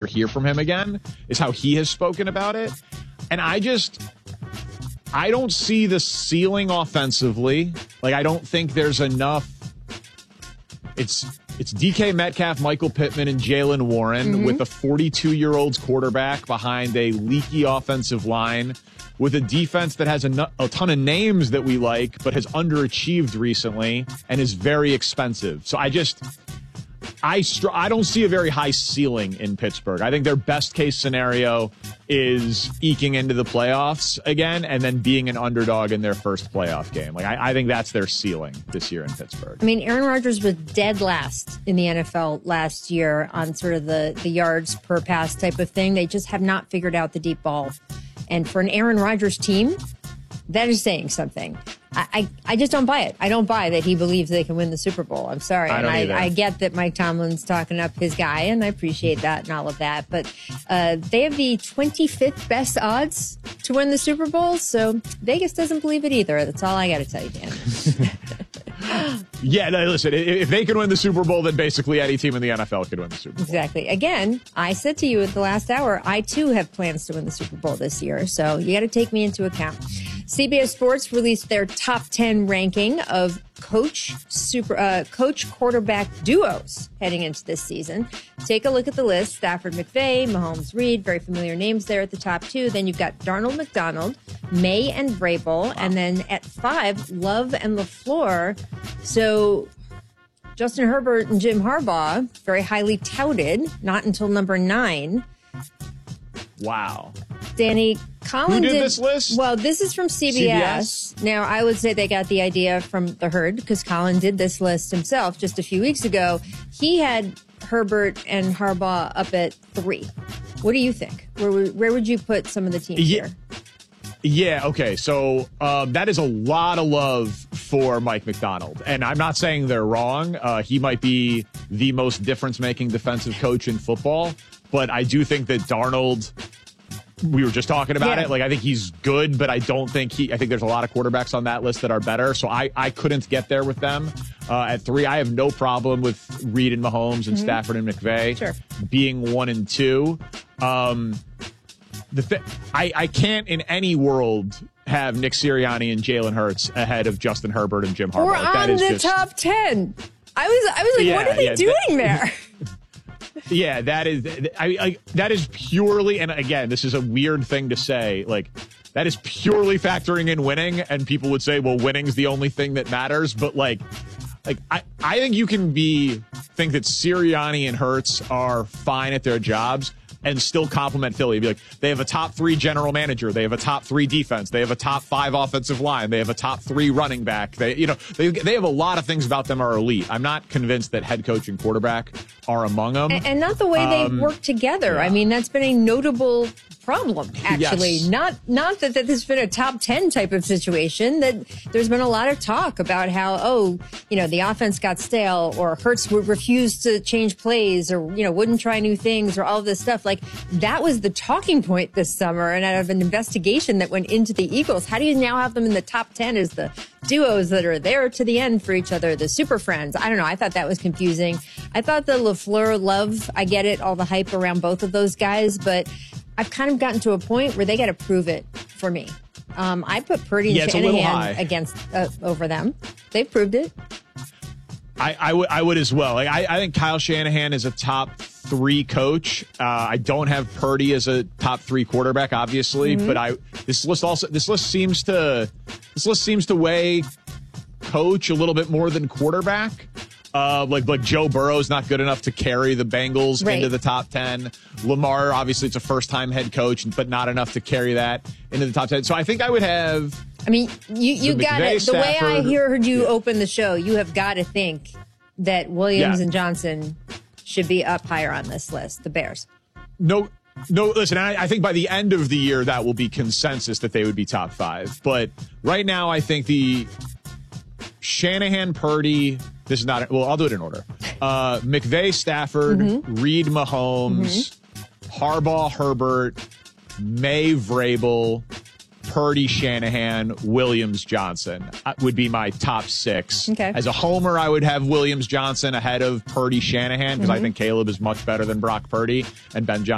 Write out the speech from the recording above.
hear from him again, is how he has spoken about it. And I don't see the ceiling offensively. Like, I don't think there's enough. It's DK Metcalf, Michael Pittman, and Jaylen Warren with a 42-year-old quarterback behind a leaky offensive line with a defense that has a ton of names that we like but has underachieved recently and is very expensive. So I don't see a very high ceiling in Pittsburgh. I think their best case scenario is eking into the playoffs again and then being an underdog in their first playoff game. Like I think that's their ceiling this year in Pittsburgh. I mean, Aaron Rodgers was dead last in the NFL last year on sort of the yards per pass type of thing. They just have not figured out the deep ball. And for an Aaron Rodgers team, that is saying something. I just don't buy it. I don't buy that he believes they can win the Super Bowl. I'm sorry. I get that Mike Tomlin's talking up his guy, and I appreciate that and all of that. But they have the 25th best odds to win the Super Bowl, so Vegas doesn't believe it either. That's all I got to tell you, Dan. Yeah, no, listen, if they can win the Super Bowl, then basically any team in the NFL could win the Super Bowl. Exactly. Again, I said to you at the last hour, I too have plans to win the Super Bowl this year, so you got to take me into account. CBS Sports released their top 10 ranking of coach quarterback duos heading into this season. Take a look at the list. Stafford McVay, Mahomes Reed, very familiar names there at the top two. Then you've got Darnold McDonald, May and Vrabel, and then at 5, Love and LaFleur. So Justin Herbert and Jim Harbaugh, very highly touted, not until number 9. Wow. Danny, Colin Who did this list? Well, this is from CBS. Now, I would say they got the idea from the Herd because Colin did this list himself just a few weeks ago. He had Herbert and Harbaugh up at 3. What do you think? Where would you put some of the teams here? Yeah, okay. So that is a lot of love for Mike Macdonald. And I'm not saying they're wrong. He might be the most difference-making defensive coach in football. But I do think that Darnold, we were just talking about it. Like, I think he's good, but I think there's a lot of quarterbacks on that list that are better. So I couldn't get there with them. At 3, I have no problem with Reed and Mahomes and Stafford and McVay being 1 and 2. I can't in any world have Nick Sirianni and Jalen Hurts ahead of Justin Herbert and Jim Harbaugh. We're on the top 10. I was like, what are they doing there? Yeah, that is purely, and again, this is a weird thing to say, like, that is purely factoring in winning, and people would say, well, winning's the only thing that matters, but like I think you can think that Sirianni and Hurts are fine at their jobs and still compliment Philly. Be like, they have a top 3 general manager. They have a top 3 defense. They have a top 5 offensive line. They have a top 3 running back. They have a lot of things about them are elite. I'm not convinced that head coach and quarterback are among them. And not the way they work together. Yeah. I mean, that's been a notable problem, actually. Yes. Not that this has been a top 10 type of situation, that there's been a lot of talk about how, the offense got stale, or Hurts refused to change plays, or, wouldn't try new things, or all of this stuff. Like, that was the talking point this summer, and out of an investigation that went into the Eagles. How do you now have them in the top 10 as the duos that are there to the end for each other, the super friends? I don't know. I thought that was confusing. I thought the LaFleur Love, I get it, all the hype around both of those guys, but I've kind of gotten to a point where they got to prove it for me. I put Purdy and Shanahan against over them. They've proved it. I would as well. Like, I think Kyle Shanahan is a top 3 coach. I don't have Purdy as a top 3 quarterback, obviously, but this list seems to weigh coach a little bit more than quarterback. Like Joe Burrow's not good enough to carry the Bengals into the top 10. Lamar, obviously, it's a first-time head coach, but not enough to carry that into the top 10. So I think I would have. I mean, you got it. The way I heard you open the show, you have got to think that Williams and Johnson should be up higher on this list. The Bears. No, listen, I think by the end of the year, that will be consensus that they would be top 5. But right now, I think the Shanahan, Purdy, this is not, well, I'll do it in order. McVay, Stafford, Reed, Mahomes, Harbaugh, Herbert, May, Vrabel, Purdy, Shanahan, Williams, Johnson would be my top 6. Okay. As a homer, I would have Williams, Johnson ahead of Purdy, Shanahan, because I think Caleb is much better than Brock Purdy, and Ben Johnson